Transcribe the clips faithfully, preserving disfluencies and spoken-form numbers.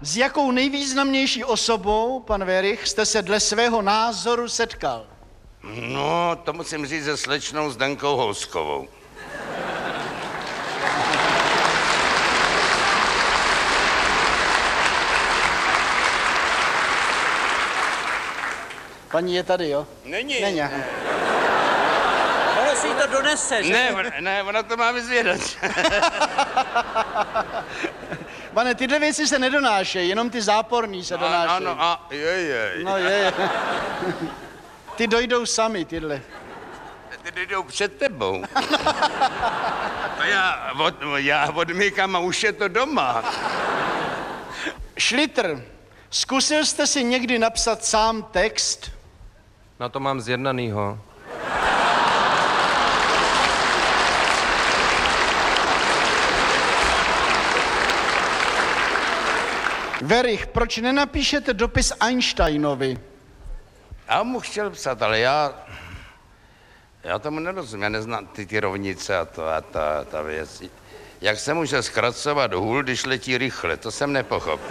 S jakou nejvýznamnější osobou, pan Werich, jste se dle svého názoru setkal? No, to musím říct se slečnou Zdenkou Houskovou. Paní je tady, jo? Není. Není. Ono si to donese, že? Ne, ona, ne, ona to má vyzvědat. Pane, tyhle věci se nedonášejí, jenom ty záporný se donášejí. Ano, a jej, jej. No je, je. Ty dojdou sami, tyhle. Ty jdou před tebou. To já, od, já odmykám a už je to doma. Schlitter, zkusil jste si někdy napsat sám text? Na to mám zjednanýho. Werich, proč nenapíšete dopis Einsteinovi? Já mu chtěl psat, ale já... Já tomu nerozumím, já neznám ty, ty rovnice a to a ta, ta věc. Jak se může zkracovat hůl, když letí rychle, to jsem nepochopil.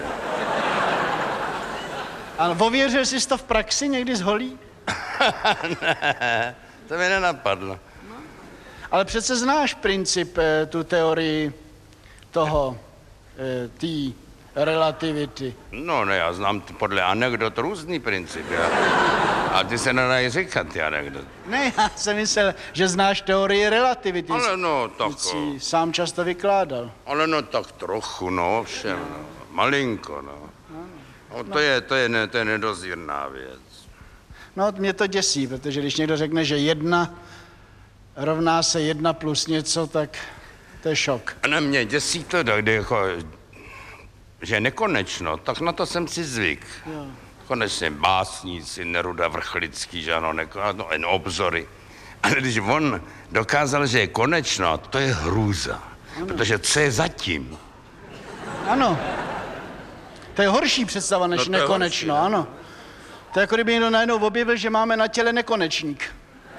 A ověřil jsi to v praxi někdy z holí? Ne, to mi nenapadlo. Ale přece znáš princip, eh, tu teorii toho, eh, té relativity. No, ne, já znám t- podle anekdot různý princip, já. A ty se nedají říkat, ty anekdoty. Ne, já jsem myslel, že znáš teorii relativity. Ale no, tak... Ty jsi sám často vykládal. Ale no, tak trochu, no, všem, no. Malinko, no. No, to je, to je, ne, to je nedozírná věc. No, mě to děsí, protože když někdo řekne, že jedna rovná se jedna plus něco, tak to je šok. A na mě děsí to, kdy jako, že je nekonečno, tak na to jsem si zvyk. Jo. Konečně básníci, Neruda Vrchlický, že ano, neko, no, jen obzory. Ale když on dokázal, že je konečno, to je hrůza. Ano. Protože co je zatím? Ano. To je horší představa než No to je nekonečno, horší, ne? ano. To je jako kdyby někdo najednou objevil, že máme na těle nekonečník.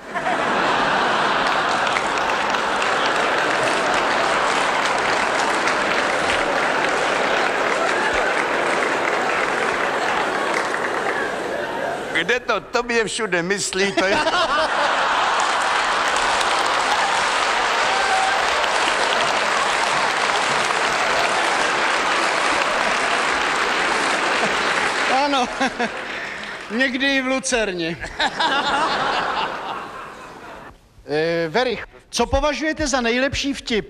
Kde to tobě všude myslí, to je... Ano, někdy i v Lucerně. e, Werich, co považujete za nejlepší vtip?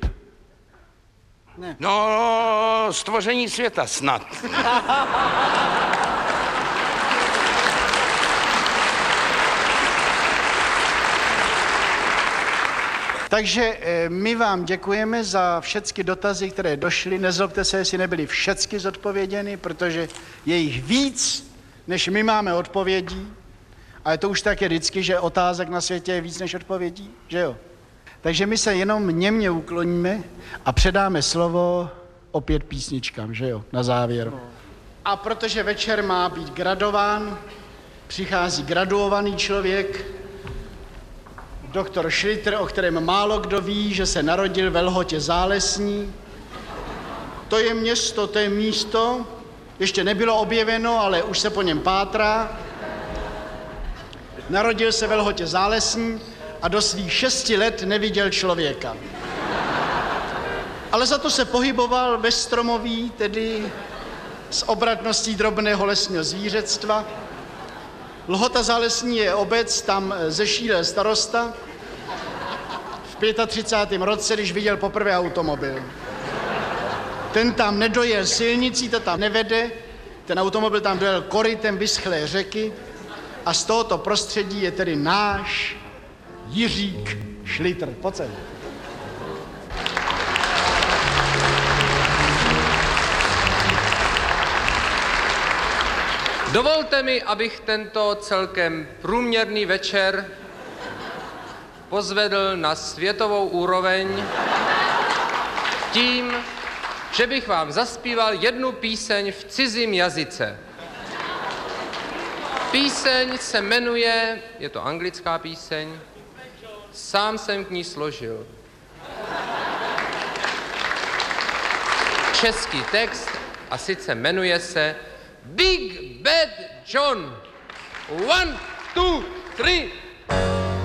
No, stvoření světa snad. Takže e, my vám děkujeme za všechny dotazy, které došly. Nezlobte se, jestli nebyly všechny zodpověděny, protože je jich víc, než my máme odpovědí. Ale to už tak je vždycky, že otázek na světě je víc než odpovědí, že jo? Takže my se jenom němě ukloníme a předáme slovo opět písničkám, že jo, na závěr. A protože večer má být gradován, přichází graduovaný člověk, doktor Schlitter, o kterém málo kdo ví, že se narodil ve Lhotě Zálesní. To je město, to je místo, ještě nebylo objeveno, ale už se po něm pátrá. Narodil se ve Lhotě Zálesní a do svých šesti let neviděl člověka. Ale za to se pohyboval ve stromoví, tedy s obratností drobného lesního zvířectva. Lhota Zálesní je obec, tam zešílel starosta v třicátém pátém roce, když viděl poprvé automobil. Ten tam nedojel silnicí, to tam nevede, ten automobil tam dojel korytem vyschlé řeky a z tohoto prostředí je tedy náš Jiřík Schlitter. Pojď sem. Dovolte mi, abych tento celkem průměrný večer pozvedl na světovou úroveň tím, že bych vám zaspíval jednu píseň v cizím jazyce. Píseň se jmenuje, je to anglická píseň, sám jsem k ní složil. Český text A sice jmenuje se Big Bad John. One, two, three,